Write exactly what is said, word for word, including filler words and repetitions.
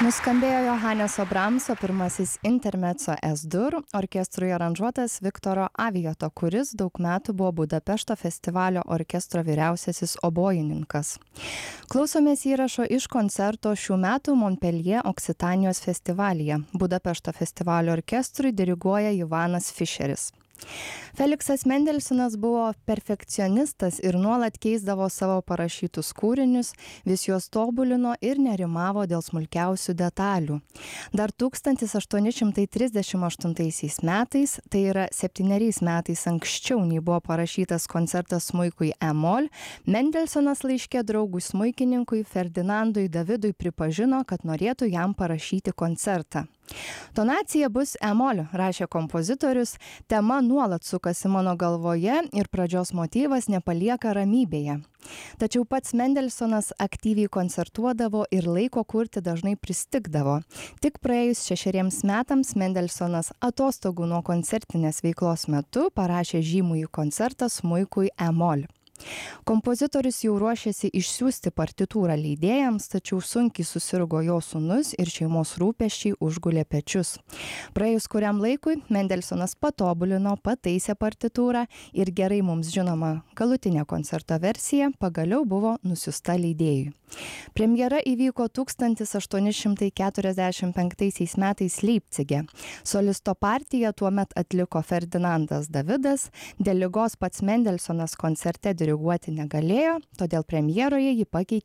Nuskambėjo Johaneso Bramso pirmasis intermezzo Es-dur, orkestrui aranžuotas Viktoro Aviato, kuris daug metų buvo Budapešto festivalio orkestro vyriausiasis obojininkas. Klausomės įrašo iš koncerto šių metų Montpellier Oksitanijos festivalyje. Budapešto festivalio orkestrui diriguoja Ivanas Fišeris. Feliksas Mendelsonas buvo perfekcionistas ir nuolat keisdavo savo parašytus kūrinius, vis juos tobulino ir nerimavo dėl smulkiausių detalių. Dar tūkstantis aštuoni šimtai trisdešimt aštuntaisiais metais, tai yra septyneriais metais anksčiau nei buvo parašytas koncertas smuikui E-mol, Mendelsonas laiške draugui smuikininkui Ferdinandui Davidui pripažino, kad norėtų jam parašyti koncertą. Tonacija bus E-mol, rašė kompozitorius, tema nuolat sukasi mano galvoje ir pradžios motyvas nepalieka ramybėje. Tačiau pats Mendelsonas aktyviai koncertuodavo ir laiko kurti dažnai pristigdavo. Tik praėjus šešeriems metams Mendelsonas atostogų nuo koncertinės veiklos metu parašė žymųjį koncertą smuikui E-mol. Kompozitorius jau ruošėsi išsiųsti partitūrą leidėjams, tačiau sunkiai susirgo jo sūnus ir šeimos rūpesčiai užgulė pečius. Praėjus kuriam laikui Mendelsonas patobulino, pataisė partitūrą ir gerai mums žinoma galutinė koncerto versija pagaliau buvo nusiųsta leidėjui. Premjera įvyko tūkstantis aštuoni šimtai keturiasdešimt penktaisiais metais Leipcige. Solisto partiją tuomet atliko Ferdinandas Davidas, dėl ligos pats Mendelsonas koncerte diriguoti negalėjo, todėl premjeroje jį pakeitė